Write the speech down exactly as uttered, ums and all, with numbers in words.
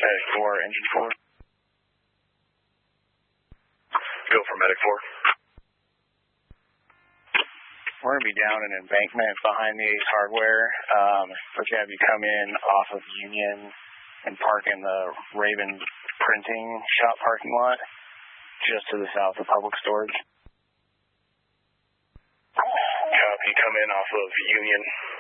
Medic four, engine four. Go for Medic four. We're going to be down an embankment behind the Ace Hardware. Um, we're going to have you come in off of Union and park in the Raven Printing Shop parking lot, just to the south of Public Storage. Copy, come in off of Union.